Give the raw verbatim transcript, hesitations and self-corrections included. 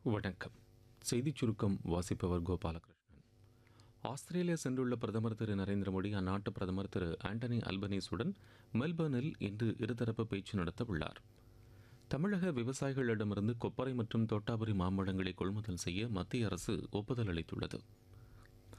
வணக்கம். செய்திச் சுருக்கம் வாசிப்பவர் கோபாலகிருஷ்ணன். ஆஸ்திரேலியா சென்றுள்ள பிரதமர் திரு நரேந்திர மோடி அந்நாட்டு பிரதமர் திரு ஆண்டனி அல்பனீஸுடன் மெல்பர்னில் இன்று இருதரப்பு பேச்சு நடத்த உள்ளார். தமிழக விவசாயிகளிடமிருந்து கொப்பரை மற்றும் தோட்டாபுரி மாம்பழங்களை கொள்முதல் செய்ய மத்திய அரசு ஒப்புதல் அளித்துள்ளது.